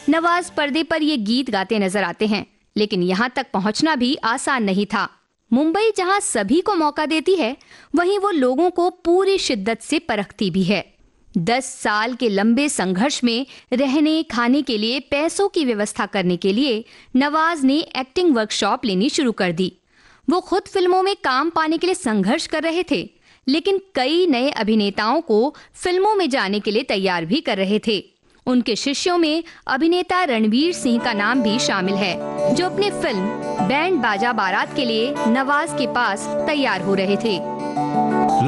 नवाज पर्दे पर ये गीत गाते नजर आते हैं, लेकिन यहाँ तक पहुँचना भी आसान नहीं था। मुंबई जहाँ सभी को मौका देती है, वहीं वो लोगों को पूरी शिद्दत से परखती भी है। 10 साल के लंबे संघर्ष में रहने खाने के लिए पैसों की व्यवस्था करने के लिए नवाज ने एक्टिंग वर्कशॉप लेनी शुरू कर दी। वो खुद फिल्मों में काम पाने के लिए संघर्ष कर रहे थे, लेकिन कई नए अभिनेताओं को फिल्मों में जाने के लिए तैयार भी कर रहे थे। उनके शिष्यों में अभिनेता रणवीर सिंह का नाम भी शामिल है, जो अपनी फिल्म बैंड बाजा बारात के लिए नवाज के पास तैयार हो रहे थे।